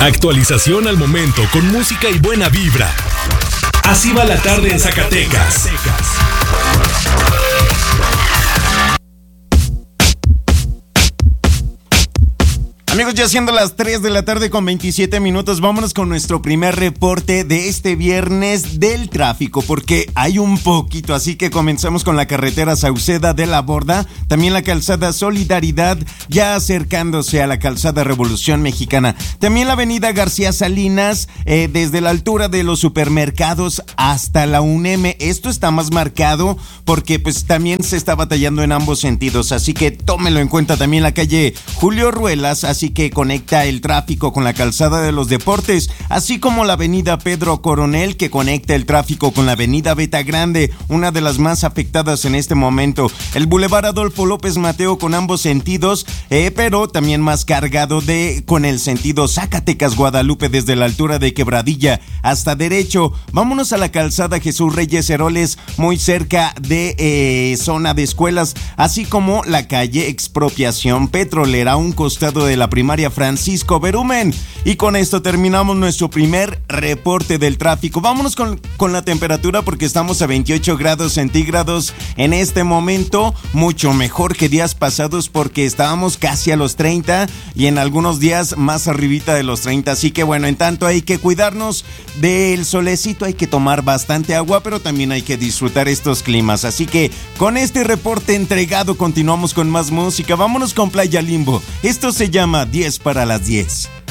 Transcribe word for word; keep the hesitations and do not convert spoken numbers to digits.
Actualización al momento con música y buena vibra. Así va la tarde en Zacatecas. Amigos, ya siendo las tres de la tarde con veintisiete minutos, vámonos con nuestro primer reporte de este viernes del tráfico, porque hay un poquito, así que comenzamos con la carretera Sauceda de la Borda, también la calzada Solidaridad, ya acercándose a la calzada Revolución Mexicana, también la avenida García Salinas, eh, desde la altura de los supermercados hasta la U N E M, esto está más marcado porque pues también se está batallando en ambos sentidos, así que tómelo en cuenta. También la calle Julio Ruelas, así que conecta el tráfico con la calzada de los Deportes, así como la avenida Pedro Coronel, que conecta el tráfico con la avenida Beta Grande, una de las más afectadas en este momento, el bulevar Adolfo López Mateo con ambos sentidos, eh, pero también más cargado de con el sentido Zacatecas Guadalupe desde la altura de Quebradilla hasta derecho. Vámonos a la calzada Jesús Reyes Heroles, muy cerca de eh, zona de escuelas, así como la calle Expropiación Petrolera, a un costado de la primaria Francisco Berumen. Y con esto terminamos nuestro primer reporte del tráfico. Vámonos con, con la temperatura, porque estamos a veintiocho grados centígrados en este momento, mucho mejor que días pasados porque estábamos casi a los treinta y en algunos días más arribita de los treinta, así que bueno, en tanto hay que cuidarnos del solecito, hay que tomar bastante agua, pero también hay que disfrutar estos climas, así que con este reporte entregado continuamos con más música. Vámonos con Playa Limbo, esto se llama diez para las diez.